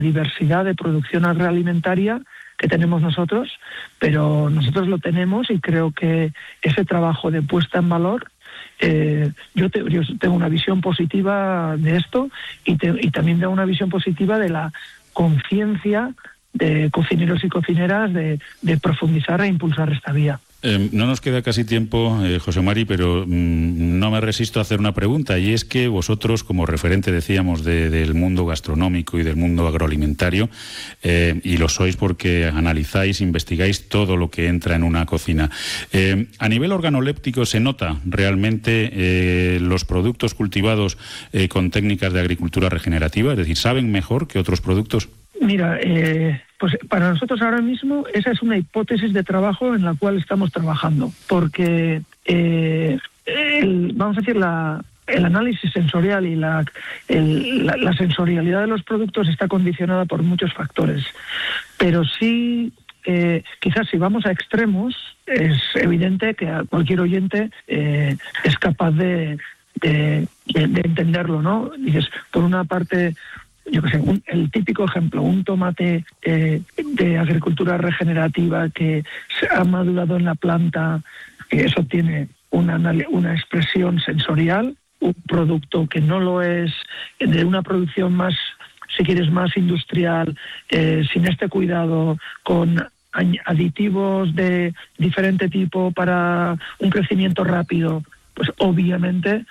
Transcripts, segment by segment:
diversidad de producción agroalimentaria que tenemos nosotros, pero nosotros lo tenemos y creo que ese trabajo de puesta en valor, yo tengo una visión positiva de esto y también tengo una visión positiva de la conciencia de cocineros y cocineras de profundizar e impulsar esta vía. No nos queda casi tiempo, José Mari, pero no me resisto a hacer una pregunta, y es que vosotros, como referente, decíamos, del mundo gastronómico y del mundo agroalimentario, y lo sois porque analizáis, investigáis todo lo que entra en una cocina. A nivel organoléptico, ¿se nota realmente los productos cultivados con técnicas de agricultura regenerativa? Es decir, ¿saben mejor que otros productos? Mira, pues para nosotros ahora mismo esa es una hipótesis de trabajo en la cual estamos trabajando, porque vamos a decir el análisis sensorial y la sensorialidad de los productos está condicionada por muchos factores, pero sí quizás si vamos a extremos es evidente que a cualquier oyente es capaz de entenderlo, ¿no? Dices, por una parte, yo qué sé, el típico ejemplo, un tomate de agricultura regenerativa que se ha madurado en la planta, que eso tiene una expresión sensorial, un producto que no lo es, de una producción más, si quieres, más industrial, sin este cuidado, con aditivos de diferente tipo para un crecimiento rápido, pues obviamente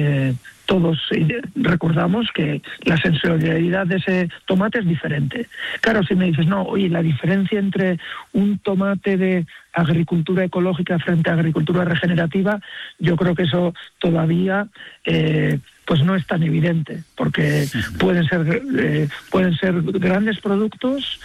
todos recordamos que la sensorialidad de ese tomate es diferente. Claro, si me dices, no, oye, la diferencia entre un tomate de agricultura ecológica frente a agricultura regenerativa, yo creo que eso todavía pues no es tan evidente, porque pueden ser grandes productos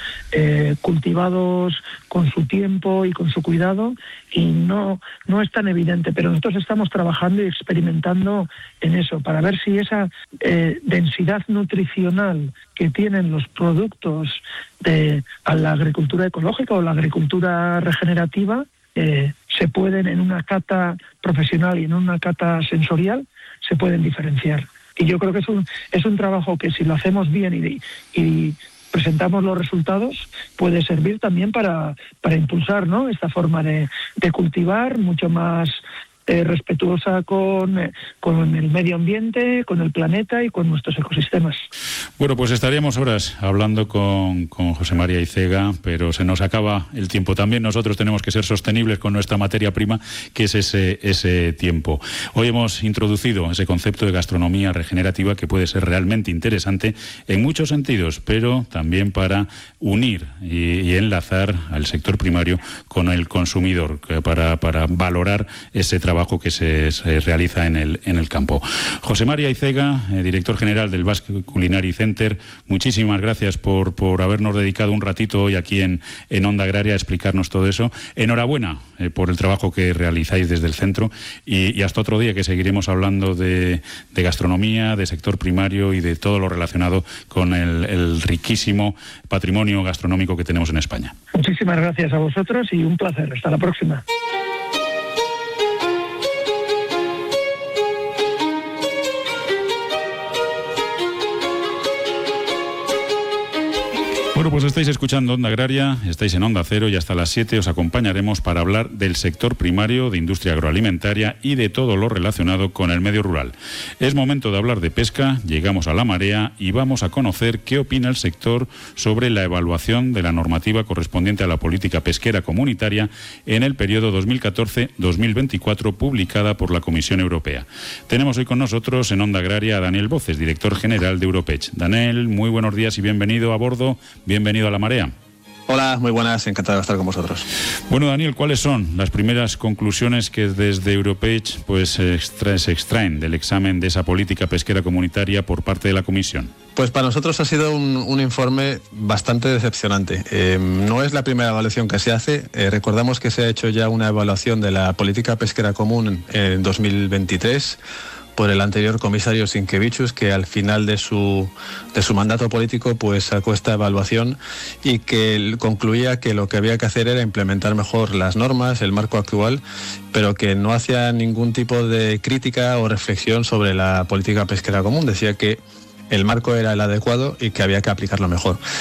cultivados con su tiempo y con su cuidado, y no es tan evidente, pero nosotros estamos trabajando y experimentando en eso para ver si esa densidad nutricional que tienen los productos de la agricultura ecológica o la agricultura regenerativa se pueden, en una cata profesional y en una cata sensorial, se pueden diferenciar. Y yo creo que es un trabajo que, si lo hacemos bien y presentamos los resultados, puede servir también para impulsar, ¿no?, esta forma de cultivar mucho más respetuosa con el medio ambiente, con el planeta y con nuestros ecosistemas. Bueno, pues estaríamos horas hablando con José María Aizega, pero se nos acaba el tiempo. También nosotros tenemos que ser sostenibles con nuestra materia prima, que es ese tiempo. Hoy hemos introducido ese concepto de gastronomía regenerativa, que puede ser realmente interesante en muchos sentidos, pero también para unir y enlazar al sector primario con el consumidor, para valorar ese trabajo que se realiza en el campo. José María Aizega, director general del Basque Culinary Center, muchísimas gracias por habernos dedicado un ratito hoy aquí en Onda Agraria a explicarnos todo eso. Enhorabuena por el trabajo que realizáis desde el centro, y hasta otro día, que seguiremos hablando de gastronomía, de sector primario y de todo lo relacionado con el riquísimo patrimonio gastronómico que tenemos en España. Muchísimas gracias a vosotros y un placer. Hasta la próxima. Bueno, pues estáis escuchando Onda Agraria, estáis en Onda Cero, y hasta las 7 os acompañaremos para hablar del sector primario, de industria agroalimentaria y de todo lo relacionado con el medio rural. Es momento de hablar de pesca, llegamos a la marea y vamos a conocer qué opina el sector sobre la evaluación de la normativa correspondiente a la política pesquera comunitaria en el periodo 2014-2024, publicada por la Comisión Europea. Tenemos hoy con nosotros en Onda Agraria a Daniel Boces, director general de Europech. Daniel, muy buenos días y bienvenido a bordo. Bienvenido a La Marea. Hola, muy buenas, encantado de estar con vosotros. Bueno, Daniel, ¿cuáles son las primeras conclusiones que desde Europech se extraen del examen de esa política pesquera comunitaria por parte de la Comisión? Pues para nosotros ha sido un informe bastante decepcionante. No es la primera evaluación que se hace. Recordamos que se ha hecho ya una evaluación de la política pesquera común en 2023, por el anterior comisario Sinkevičius, que al final de su mandato político pues sacó esta evaluación y que concluía que lo que había que hacer era implementar mejor las normas, el marco actual, pero que no hacía ningún tipo de crítica o reflexión sobre la política pesquera común. Decía que el marco era el adecuado y que había que aplicarlo mejor.